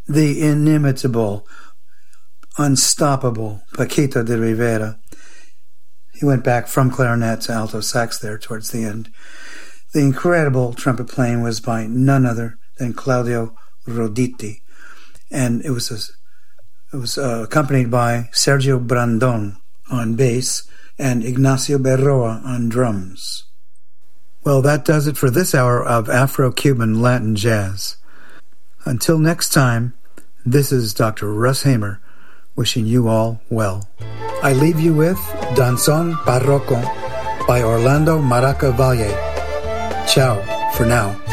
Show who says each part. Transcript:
Speaker 1: the inimitable, unstoppable Paquito de Rivera. He went back from clarinet to alto sax there towards the end. The incredible trumpet playing was by none other than Claudio Roditi, and it was accompanied by Sergio Brandon on bass and Ignacio Berroa on drums. Well, that does it for this hour of Afro-Cuban Latin jazz. Until next time, this is Dr. Russ Hamer wishing you all well. I leave you with Danzón Barroco by Orlando Maraca Valle. Ciao for now.